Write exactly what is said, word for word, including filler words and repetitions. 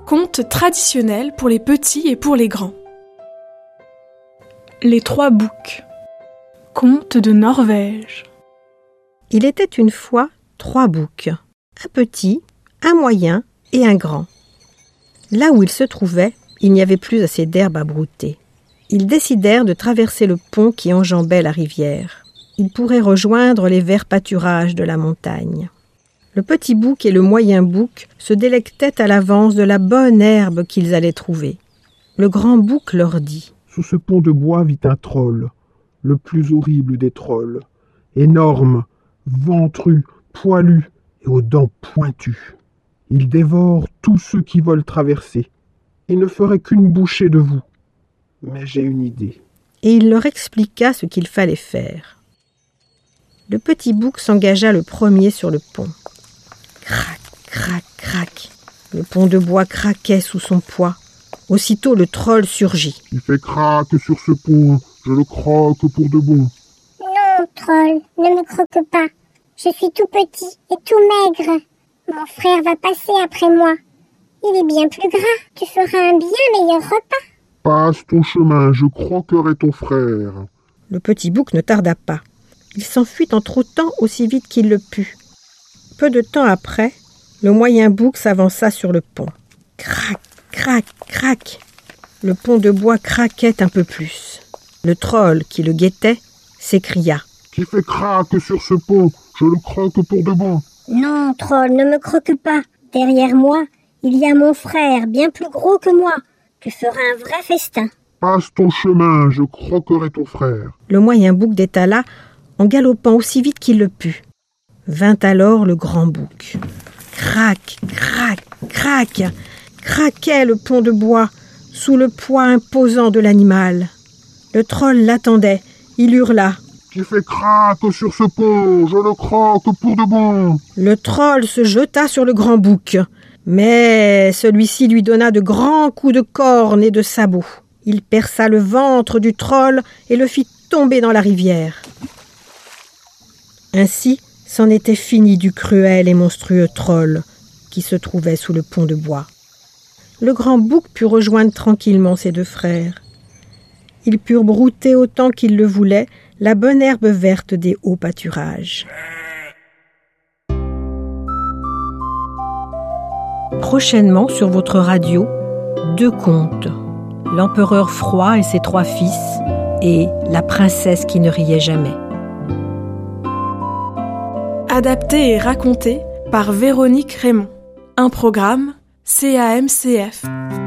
Conte traditionnel pour les petits et pour les grands. Les trois boucs. Conte de Norvège. Il était une fois trois boucs, un petit, un moyen et un grand. Là où ils se trouvaient, il n'y avait plus assez d'herbe à brouter. Ils décidèrent de traverser le pont qui enjambait la rivière. Ils pourraient rejoindre les verts pâturages de la montagne. Le petit bouc et le moyen bouc se délectaient à l'avance de la bonne herbe qu'ils allaient trouver. Le grand bouc leur dit « Sous ce pont de bois vit un troll, le plus horrible des trolls, énorme, ventru, poilu et aux dents pointues. Il dévore tous ceux qui veulent traverser. Il ne ferait qu'une bouchée de vous. Mais j'ai une idée. » Et il leur expliqua ce qu'il fallait faire. Le petit bouc s'engagea le premier sur le pont. Crac, crac, crac. Le pont de bois craquait sous son poids. Aussitôt le troll surgit. « Il fait craque sur ce pont, je le croque pour de bon. » »« Non, troll, ne me croque pas. Je suis tout petit et tout maigre. Mon frère va passer après moi. Il est bien plus gras, tu feras un bien meilleur repas. »« Passe ton chemin, je croquerai ton frère. » Le petit bouc ne tarda pas. Il s'enfuit en trottant aussi vite qu'il le put. Peu de temps après, le moyen bouc s'avança sur le pont. Crac, crac, crac. Le pont de bois craquait un peu plus. Le troll, qui le guettait, s'écria. « Qui fait craque sur ce pont, je le croque pour de bon. »« Non, troll, ne me croque pas. Derrière moi, il y a mon frère, bien plus gros que moi. Tu feras un vrai festin. »« Passe ton chemin, je croquerai ton frère. » Le moyen bouc détala en galopant aussi vite qu'il le put. Vint alors le grand bouc. Crac, crac, crac, craquait le pont de bois sous le poids imposant de l'animal. Le troll l'attendait, il hurla. « Qui fait craque sur ce pont, je le croque pour de bon. » Le troll se jeta sur le grand bouc, mais celui-ci lui donna de grands coups de corne et de sabot. Il perça le ventre du troll et le fit tomber dans la rivière. Ainsi, c'en était fini du cruel et monstrueux troll qui se trouvait sous le pont de bois. Le grand bouc put rejoindre tranquillement ses deux frères. Ils purent brouter autant qu'ils le voulaient la bonne herbe verte des hauts pâturages. Prochainement sur votre radio, deux contes. L'empereur froid et ses trois fils et la princesse qui ne riait jamais. Adapté et raconté par Véronique Raymond. Un programme C A M C F.